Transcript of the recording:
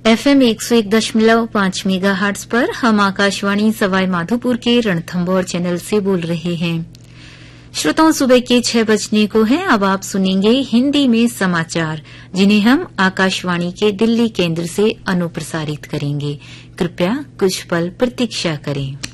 FM 101.5 megahertz पर हम आकाशवाणी सवाई माधोपुर के रणथंभौर चैनल से बोल रहे हैं। श्रोताओं, सुबह के 6 बजने को है। अब आप सुनेंगे हिंदी में समाचार, जिन्हें हम आकाशवाणी के दिल्ली केंद्र से अनुप्रसारित करेंगे। कृपया कुछ पल प्रतीक्षा करें।